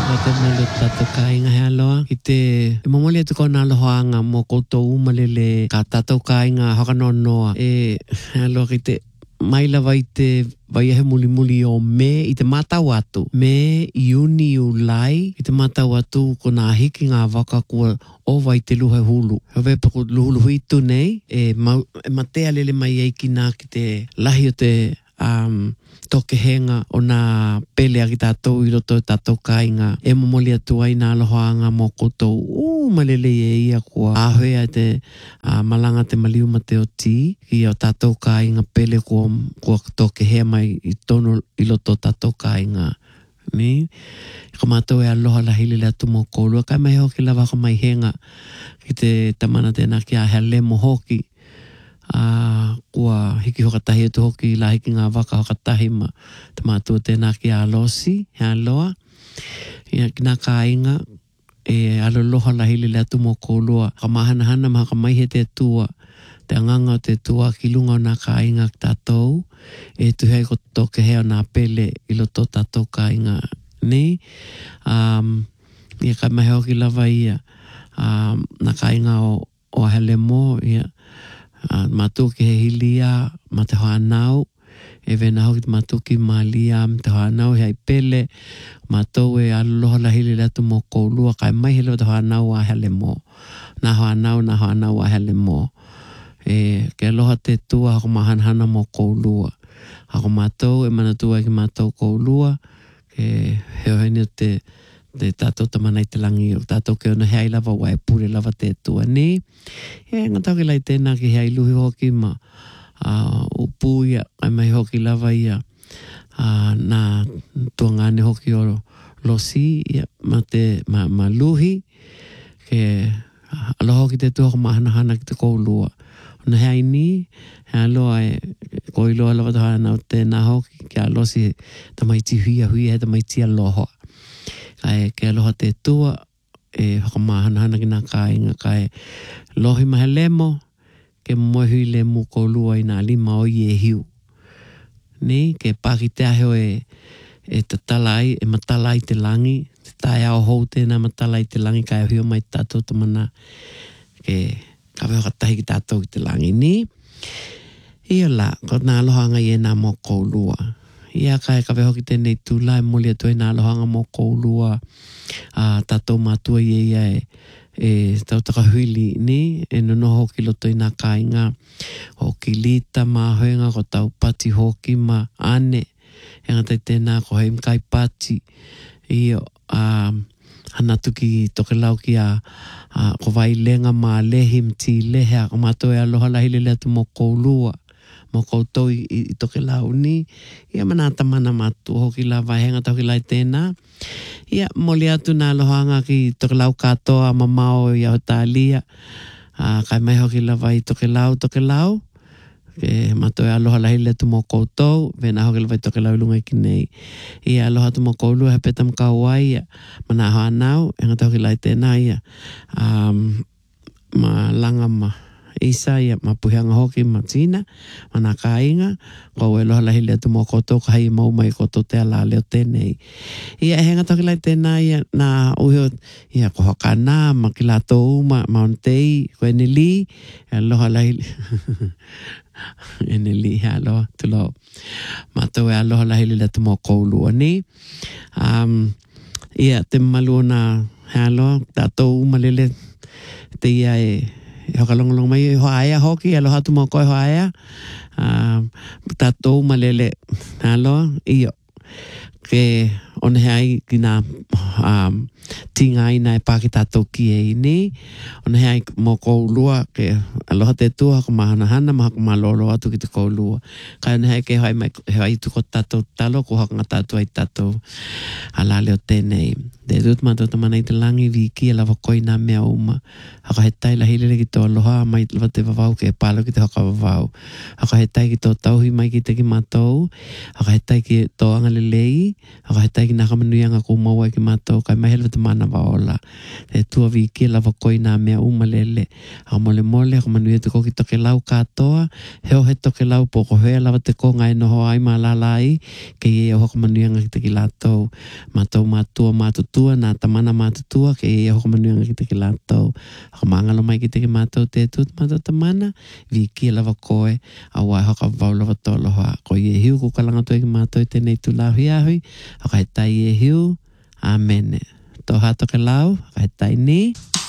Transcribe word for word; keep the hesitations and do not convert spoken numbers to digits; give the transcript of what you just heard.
lava te mele tato kainga he aloa. Ki te, e mamoli atu kona alohaanga mo koutou umalele ka tato kainga hakanonoa. E he aloa ki te mai lava i te vai he muli muli o me i te matau atu. Me iuni ulai i te matau atu ko nā hiki ngā waka kua o vai te luhe hulu. Hawe paku luhulu hitu nei e, ma, e matea lele mai eiki nā ki te lahi o te um, toke henga o nā pele a ki tātou i roto tātou kainga. E momoli atu ai nā alohaanga mo koutou uu malele e ia kua ahoea te uh, malanga te maliu ma te o ti ki o tātou kainga pele kua, kua toke hea mai i tono i loto tātou kainga. Ni? Ka mātou e aloha la hili le atu mo koulua. Kai mai hoki lava ka mai henga ki te tamana tēnā ki a hea lemo hoki. Uh, kua hiki hokatahi atu hoki la hiki ngā waka hokatahi ma te mātua tēnā ki a losi, he aloha. Ia ki nā kāinga e aloloha la hili le atu mo koulua. Ka mahana hana maha ka mai he te tua, te anganga o te tua ki lunga o nā kāinga ki tātou. E tuhei ko toke hea o nā pele i loto tātou kāinga. Ni? Um, ia kai mai hoki lava ia um, nā kāinga o, o Helemo, ia. Uh, mātou ki he hilia ma te hoanau e vena hoki te mātou ki malia ma te hoanau hei pele mātou e aloha la hili le atu mo koulua kai mai hele o te hoanau a Helemo nā hoanau nā hoanau a Helemo e ke aloha te tua hako mahanhana mo koulua hako mātou e mana tua ki mātou koulua ke heo heni o te te tātou tamanai te langi o tātou ke ona hea i lava wai pure lava te tua ni. E ngatau ki lai tēnā ki hea i luhi hoki ma uh, upu ia, ai mai hoki lava ia uh, nā tua ngāne hoki o losi ia, ma te ma, ma luhi ke aloha hoki te tua ko mahana hana ki te koulua. Ona hea i ni, hea aloha e koiloa lava te hana o tēnā hoki ki a losi tamai ti huia huia he tamai ti aloha. Kai ke aloha te tua e hakamahana hana ki nā kāinga kai lohi mahe lemo ke moehui le mu koulua i nā lima o i e hiu. Ni, ke pāki te aheo e, e te talai, e matalai te langi, te tae ao hou tēnā matalai te langi kai hio mai tātou tamana ke kaweo katahi ki tātou ki te langi. Ni, ia la, ko nā alohanga i e nā mo koulua. Ia kai ka veho ki tēnei tūla e moli atu e nā alohanga mo koulua a tātou mātua i eia e, e tau taka huili ni e nono hoki loto i nā kāinga hoki lita mā hoenga ko tau pati hoki ma ane e ngatai tēnā ko hei mkai pati i a hanatu ki toke lau ki a, a ko vai lenga mā lehi mti lehea ko mātua e aloha lahi lele atu mo koulua mo koutou i, i toke lau ni. Ia manata mana matu hoki la vahenga toki lai tēnā. Ia moli atu nā lohanga ki toke lau katoa mamao i Australia. Uh, kai mai hoki la vai toke lau, toke lau. Ke mato e aloha lahi le tu mo koutou. Vena hoki la vai toke lau lunga ki nei. Ia aloha tu mo koulua he petam kauai. Mana hoa nau. E ngata hoki lai tēnā ia. Um, ma langa ma. Isa ia mapuhanga hoki ma tina, mana kāinga, kau e loha lahi lea tu mō koto, ka hei mau mai koto te ala leo tēnei. Ia e henga toki lai tēnā ia nā uho, ia ko hoka nā, ma ki lato uma, Mountei, ko ene li, e loha lahi, ene li, hea loha, tulo. Mato e aloha lahi lea tu mō koulua ni. Um, ia te malu na hea loha, tato uma lele, te ia e, hoka longa longa mai e hoa aia hoki, aloha tu moko e hoa aia. Uh, Tātou malele aloha, iyo. Ke one hei ki nā um, tinga ina e pāki tātou ki e ini. One hei mō koulua, ke aloha te tua, ko mahana hana, maha ko malolo atu ki te koulua. Kai one hei ke hoi mai, hoi tu ko tātou talo, ko haka ngā tātou ai tātou ala leo tēnei. Te rūt mātou tamana i te langi viki e lava koi nā mea uma. Haka he tai la hilele ki tō aloha mai lava te wawau ke pālo ki te haka wawau. Haka he tai ki tō tauhi mai ki te ki mātou. Haka he tai ki tō anga lelei. Haka he tai ki nā kamanuianga ko maua ki mātou kai mahele te mana waola. E tua vi ki lava koi nā mea umalele. A mole mole, a kamanuia te koki toke lau katoa, heo he toke lau po ko hea lava te konga e noho ai mā lalai, ke ie ho kamanuianga ki te ki lātou. Mātou mātua mātutua, nā tamana mātutua, ke ie ho kamanuianga ki te ki lātou. A kamangalo mai ki te ki mātou te tūt mātou tamana, vi ki lava koe, a wai hoka vau lava tolo hoa. Ko ie hiu ko kalanga toi ki mātou te nei tu lau hiahui, a kai tai e hiu, amen. Tō hato ke lau, a kai tai ni.